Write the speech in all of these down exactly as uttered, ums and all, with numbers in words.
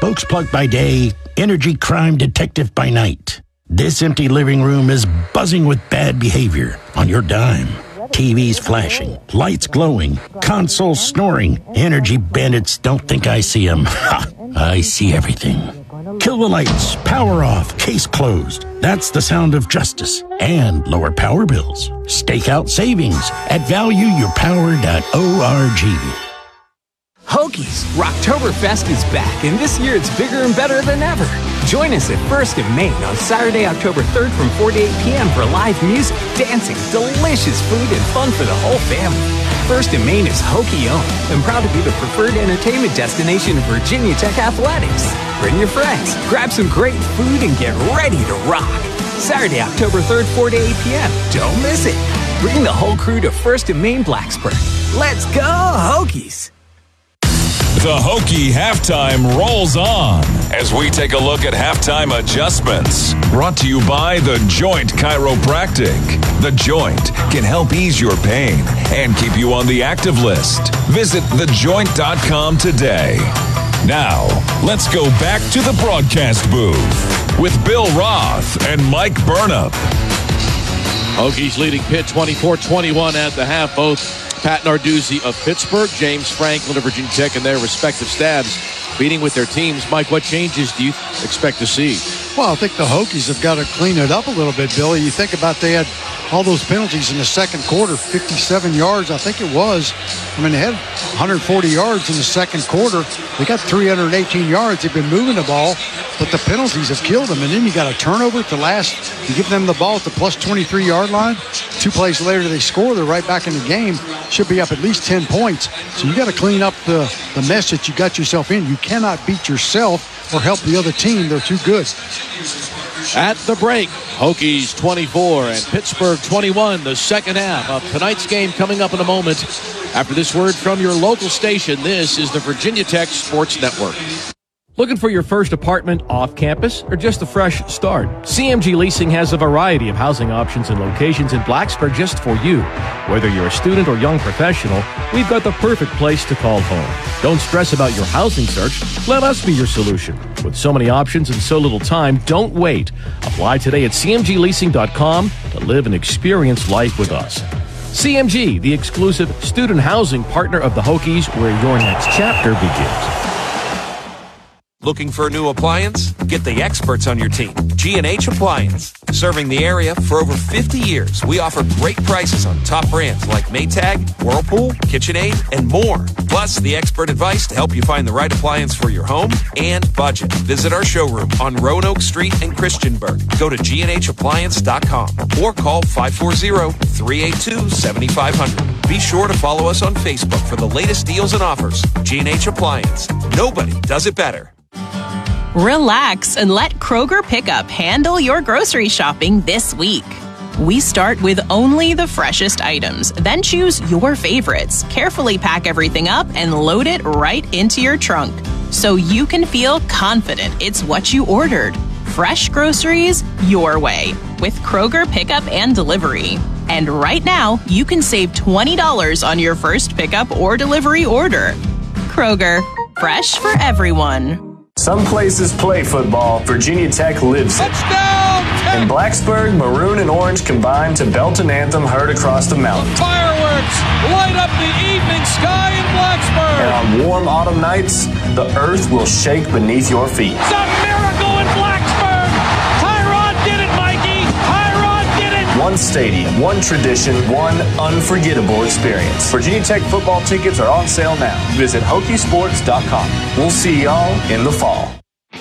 Spokesplug by day, energy crime detective by night. This empty living room is buzzing with bad behavior on your dime. T Vs flashing, lights glowing, consoles snoring. Energy bandits don't think I see them. Ha! I see everything. Kill the lights, power off, case closed. That's the sound of justice and lower power bills. Stake out savings at value your power dot org. Hokies, Rocktoberfest is back, and this year it's bigger and better than ever. Join us at First in Main on Saturday, October third from four to eight p.m. for live music, dancing, delicious food, and fun for the whole family. First in Main is Hokie-owned and proud to be the preferred entertainment destination of Virginia Tech Athletics. Bring your friends, grab some great food, and get ready to rock. Saturday, October third, four to eight p.m. Don't miss it. Bring the whole crew to First in Main Blacksburg. Let's go, Hokies! The Hokie halftime rolls on as we take a look at halftime adjustments. Brought to you by The Joint Chiropractic. The Joint can help ease your pain and keep you on the active list. Visit the joint dot com today. Now, let's go back to the broadcast booth with Bill Roth and Mike Burnham. Hokies leading Pitt twenty-four twenty-one at the half. Both Pat Narduzzi of Pittsburgh, James Franklin of Virginia Tech in their respective stabs meeting with their teams. Mike, what changes do you expect to see? Well, I think the Hokies have got to clean it up a little bit, Billy. You think about they had all those penalties in the second quarter, fifty-seven yards, I think it was. I mean, they had one hundred forty yards in the second quarter. They got three hundred eighteen yards. They've been moving the ball, but the penalties have killed them. And then you got a turnover at the last. You give them the ball at the plus twenty-three yard line. Two plays later, they score. They're right back in the game. Should be up at least ten points. So you got to clean up the, the mess that you got yourself in. You cannot beat yourself or help the other team. They're too good. At the break, Hokies twenty-four and Pittsburgh twenty-one, the second half of tonight's game coming up in a moment. After this word from your local station, this is the Virginia Tech Sports Network. Looking for your first apartment off campus or just a fresh start? C M G Leasing has a variety of housing options and locations in Blacksburg just for you. Whether you're a student or young professional, we've got the perfect place to call home. Don't stress about your housing search. Let us be your solution. With so many options and so little time, don't wait. Apply today at c m g leasing dot com to live and experience life with us. C M G, the exclusive student housing partner of the Hokies, where your next chapter begins. Looking for a new appliance? Get the experts on your team. G and H Appliance. Serving the area for over fifty years, we offer great prices on top brands like Maytag, Whirlpool, KitchenAid, and more. Plus, the expert advice to help you find the right appliance for your home and budget. Visit our showroom on Roanoke Street in Christiansburg. Go to g and h appliance dot com or call five four zero, three eight two, seven five zero zero. Be sure to follow us on Facebook for the latest deals and offers. G and H Appliance. Nobody does it better. Relax and let Kroger Pickup handle your grocery shopping this week. We start with only the freshest items, then choose your favorites, carefully pack everything up, and load it right into your trunk so you can feel confident it's what you ordered. Fresh groceries your way with Kroger Pickup and Delivery. And right now, you can save twenty dollars on your first pickup or delivery order. Kroger, fresh for everyone. Some places play football. Virginia Tech lives it. Touchdown! In Blacksburg, maroon and orange combine to belt an anthem heard across the mountains. Fireworks light up the evening sky in Blacksburg. And on warm autumn nights, the earth will shake beneath your feet. It's a miracle in Blacksburg. Tyrod did it, Mikey. Tyrod did it. One stadium, one tradition, one unforgettable experience. Virginia Tech football tickets are on sale now. Visit Hokie Sports dot com. We'll see y'all in the fall.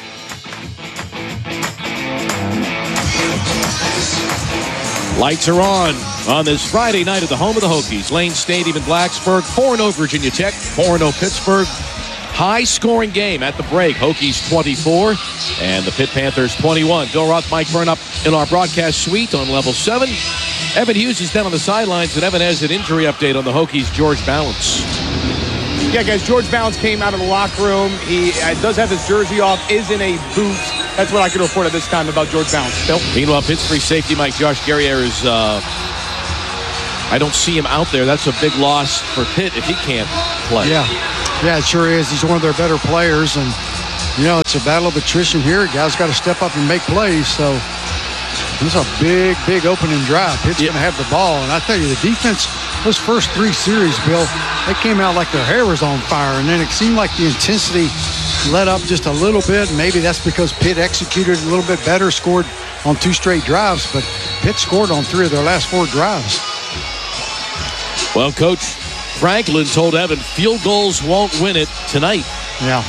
Lights are on on this Friday night at the home of the Hokies. Lane Stadium in Blacksburg. four and oh Virginia Tech, four and oh Pittsburgh. High-scoring game at the break. Hokies twenty-four and the Pitt Panthers twenty-one. Bill Roth, Mike Burnham in our broadcast suite on level seven. Evan Hughes is down on the sidelines, and Evan has an injury update on the Hokies' George Balance. Yeah, guys, George Balance came out of the locker room. He uh, does have his jersey off, is in a boot. That's what I can report at this time about George Balance. Bill? Meanwhile, Pittsburgh safety Mike Josh Guerriere is, uh, I don't see him out there. That's a big loss for Pitt if he can't play. Yeah, yeah, it sure is. He's one of their better players, and You know, it's a battle of attrition here. Guys got to step up and make plays. So this is a big, big opening drive. Pitt's yep. going to have the ball. And I tell you, the defense, those first three series, Bill, they came out like their hair was on fire. And then it seemed like the intensity let up just a little bit. Maybe that's because Pitt executed a little bit better, scored on two straight drives. But Pitt scored on three of their last four drives. Well, Coach Franklin told Evan, field goals won't win it tonight. Yeah.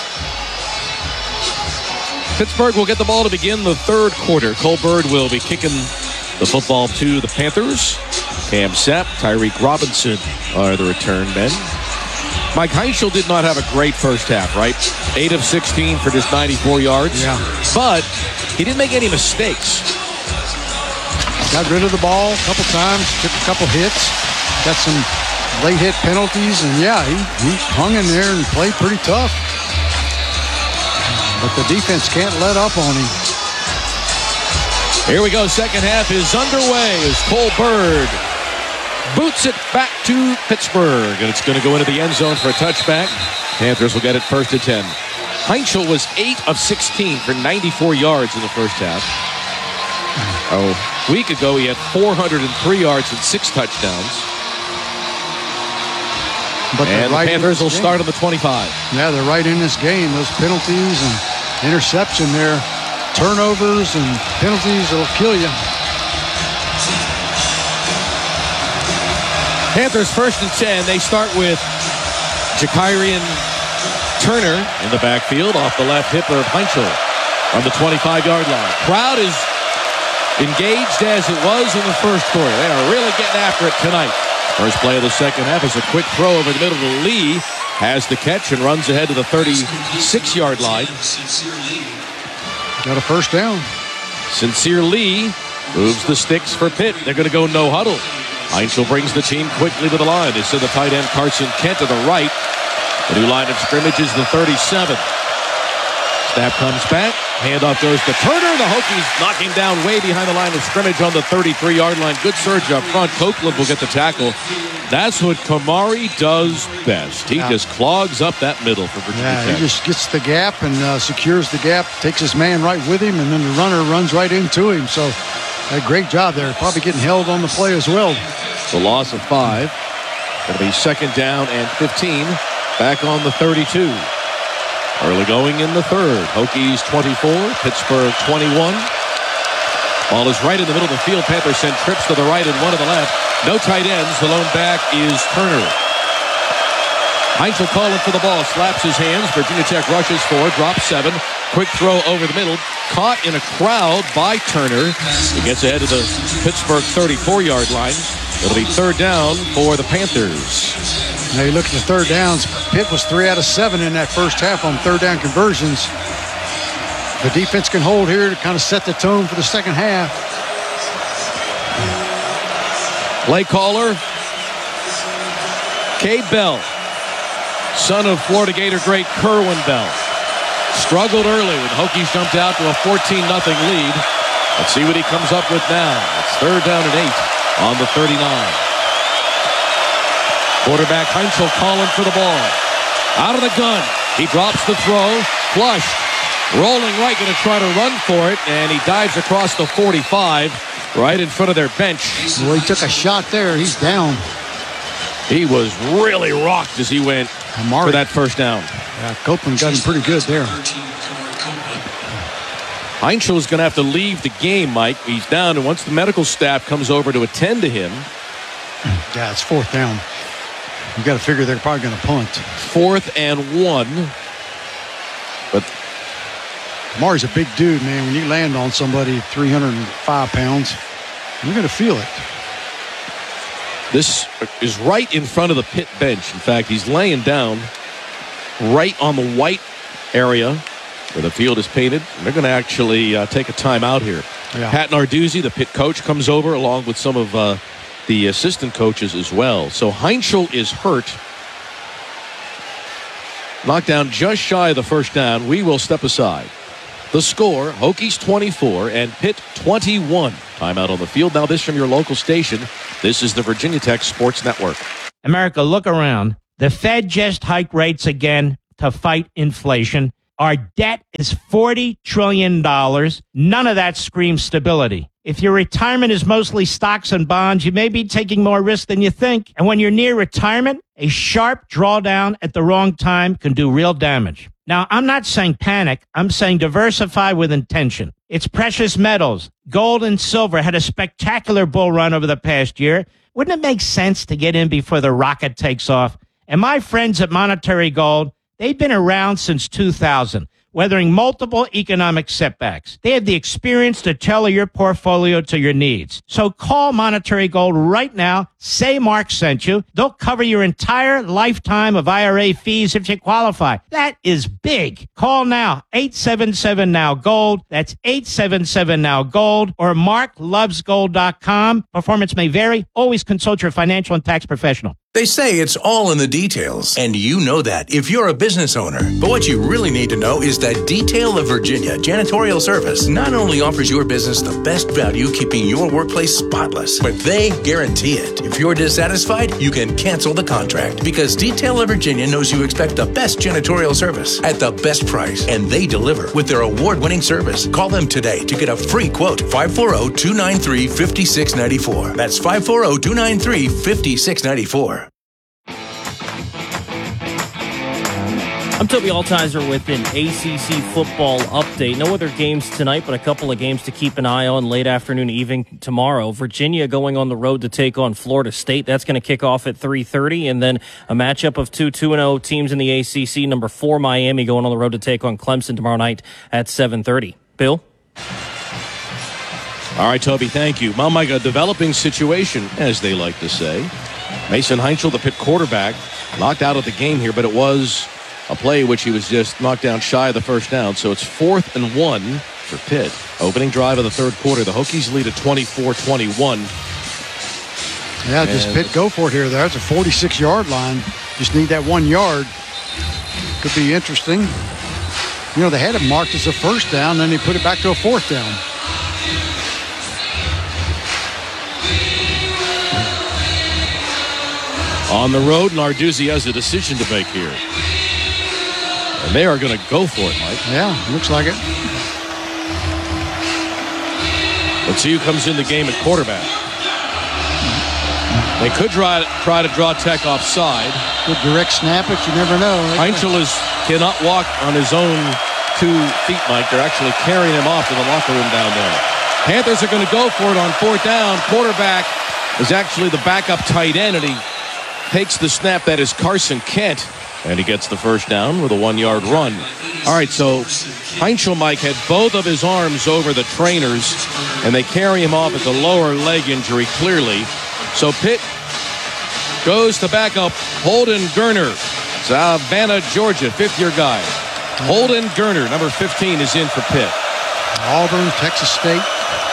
Pittsburgh will get the ball to begin the third quarter. Cole Bird will be kicking the football to the Panthers. Cam Sapp, Tyreek Robinson are the return men. Mike Heinschel did not have a great first half, right? eight of sixteen for just ninety-four yards. Yeah. But he didn't make any mistakes. Got rid of the ball a couple times, took a couple hits, got some late hit penalties, and yeah, he, he hung in there and played pretty tough. But the defense can't let up on him. Here we go. Second half is underway as Cole Bird boots it back to Pittsburgh. And it's going to go into the end zone for a touchback. Panthers will get it first and ten. Heinschel was eight of sixteen for ninety-four yards in the first half. A week ago, he had four hundred three yards and six touchdowns. But and the right Panthers will game. start on the twenty-five. Yeah, they're right in this game. Those penalties and interception there. Turnovers and penalties will kill you. Panthers first and ten. They start with Jakirian Turner in the backfield off the left hip of Heinschel on the twenty-five-yard line. Crowd is engaged as it was in the first quarter. They are really getting after it tonight. First play of the second half is a quick throw over the middle to Lee. Has the catch and runs ahead to the thirty-six-yard line. Got a first down. Sincere Lee moves the sticks for Pitt. They're going to go no huddle. Heinschel brings the team quickly to the line. They send the tight end Carson Kent to the right. The new line of scrimmage is the thirty-seven. Snap comes back. Handoff goes to Turner. The Hokies knock him down way behind the line of scrimmage on the thirty-three-yard line. Good surge up front. Copeland will get the tackle. That's what Kamari does best. He yeah. just clogs up that middle for Virginia yeah, Tech. He just gets the gap and uh, secures the gap, takes his man right with him, and then the runner runs right into him. So a great job there. Probably getting held on the play as well. The loss of five. Going to be second down and fifteen. Back on the thirty-two. Early going in the third. Hokies twenty-four, Pittsburgh twenty-one. Ball is right in the middle of the field. Panthers send trips to the right and one to the left. No tight ends. The lone back is Turner. Heinschel calling for the ball. Slaps his hands. Virginia Tech rushes four. Drops seven. Quick throw over the middle. Caught in a crowd by Turner. He gets ahead of the Pittsburgh thirty-four-yard line. It'll be third down for the Panthers. Now you look at the third downs. Pitt was three out of seven in that first half on third down conversions. The defense can hold here to kind of set the tone for the second half. Play caller, Cade Bell, son of Florida Gator great Kerwin Bell. Struggled early when Hokies jumped out to a fourteen nothing lead. Let's see what he comes up with now. It's third down and eight on the thirty-nine. Quarterback Heinschel calling for the ball. Out of the gun. He drops the throw. Flushed. Rolling right, going to try to run for it, and he dives across the forty-five right in front of their bench. Well, he took a shot there. He's down. He was really rocked as he went Amari. for that first down. Yeah, Copeland got him pretty good there. Heinschel is going to have to leave the game, Mike. He's down, and once the medical staff comes over to attend to him. Yeah, it's fourth down. You got to figure they're probably going to punt. Fourth and one. But Amari's a big dude, man. When you land on somebody three hundred five pounds, you're going to feel it. This is right in front of the Pitt bench. In fact, he's laying down right on the white area where the field is painted. And they're going to actually uh, take a timeout here. Yeah. Pat Narduzzi, the Pitt coach, comes over along with some of uh, the assistant coaches as well. So Heinschel is hurt. Knocked down just shy of the first down. We will step aside. The score, Hokies twenty-four and Pitt twenty-one. Timeout on the field. Now this from your local station. This is the Virginia Tech Sports Network. America, look around. The Fed just hiked rates again to fight inflation. Our debt is forty trillion dollars. None of that screams stability. If your retirement is mostly stocks and bonds, you may be taking more risk than you think. And when you're near retirement, a sharp drawdown at the wrong time can do real damage. Now, I'm not saying panic. I'm saying diversify with intention. It's precious metals. Gold and silver had a spectacular bull run over the past year. Wouldn't it make sense to get in before the rocket takes off? And my friends at Monetary Gold, they've been around since two thousand, weathering multiple economic setbacks. They have the experience to tailor your portfolio to your needs. So call Monetary Gold right now. Say Mark sent you. They'll cover your entire lifetime of I R A fees if you qualify. That is big. Call now. eight seven seven now gold. That's eight seven seven now gold or mark loves gold dot com. Performance may vary. Always consult your financial and tax professional. They say it's all in the details, and you know that if you're a business owner. But what you really need to know is that Detail of Virginia Janitorial Service not only offers your business the best value keeping your workplace spotless, but they guarantee it. If you're dissatisfied, you can cancel the contract because Detail of Virginia knows you expect the best janitorial service at the best price, and they deliver with their award-winning service. Call them today to get a free quote. five four zero, two nine three, five six nine four. That's five four zero, two nine three, five six nine four. I'm Toby Altizer with an A C C football update. No other games tonight, but a couple of games to keep an eye on late afternoon, evening tomorrow. Virginia going on the road to take on Florida State. That's going to kick off at three thirty. And then a matchup of two two and oh teams in the A C C. Number four, Miami, going on the road to take on Clemson tomorrow night at seven thirty. Bill? All right, Toby, thank you. Well, Mike, a developing situation, as they like to say. Mason Heinchel, the Pitt quarterback, knocked out of the game here, but it was a play which he was just knocked down shy of the first down. So it's fourth and one for Pitt. Opening drive of the third quarter. The Hokies lead at twenty-four twenty-one. Yeah, does Pitt go for it here? There's a forty-six-yard line. Just need that one yard. Could be interesting. You know, they had it marked as a first down, then they put it back to a fourth down. On the road, Narduzzi has a decision to make here. And they are going to go for it, Mike. Yeah, looks like it. Let's see who comes in the game at quarterback. They could try, try to draw Tech offside. Good direct snap it, you never know. Heinchel is, cannot walk on his own two feet, Mike. They're actually carrying him off to the locker room down there. Panthers are going to go for it on fourth down. Quarterback is actually the backup tight end, and he takes the snap. That is Carson Kent. And he gets the first down with a one-yard run. All right, so Heinchel, Mike, had both of his arms over the trainers, and they carry him off as a lower leg injury, clearly. So Pitt goes to backup Holden Gerner. Savannah, Georgia, fifth-year guy. Holden Gerner, number fifteen, is in for Pitt. Auburn, Texas State.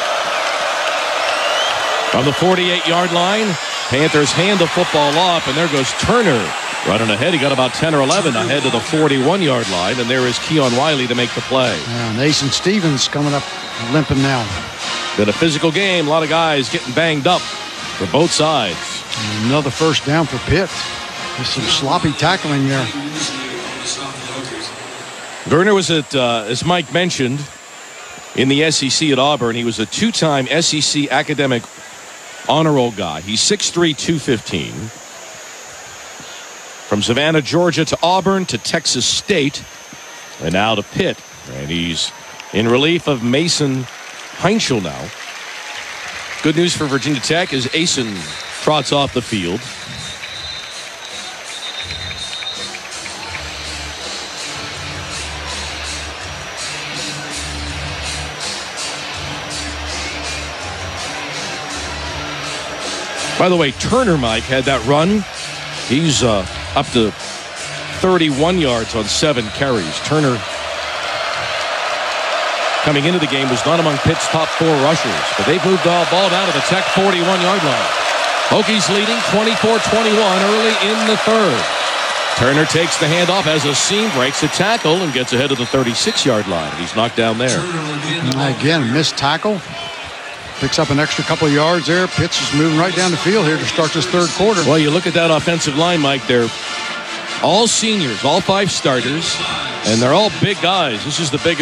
From the forty-eight-yard line, Panthers hand the football off, and there goes Turner. Running ahead, he got about ten or eleven ahead to the forty-one-yard line, and there is Keon Wiley to make the play. Yeah, Nathan Stevens coming up limping now. Been a physical game, a lot of guys getting banged up for both sides. And another first down for Pitt. There's some sloppy tackling there. Gerner was at, uh, as Mike mentioned, in the S E C at Auburn. He was a two-time S E C academic honor roll guy. He's six three, two fifteen. From Savannah, Georgia to Auburn to Texas State and now to Pitt. And he's in relief of Mason Heinchel now. Good news for Virginia Tech as Asen trots off the field. By the way, Turner, Mike, had that run. He's uh, up to thirty-one yards on seven carries. Turner, coming into the game, was not among Pitt's top four rushers, but they've moved the ball down to the Tech forty-one-yard line. Hokies leading twenty-four twenty-one early in the third. Turner takes the handoff as a seam, breaks a tackle, and gets ahead of the thirty-six-yard line. He's knocked down there. Again, missed tackle. Picks up an extra couple of yards there. Pitts is moving right down the field here to start this third quarter. Well, you look at that offensive line, Mike. They're all seniors, all five starters. And they're all big guys. This is the biggest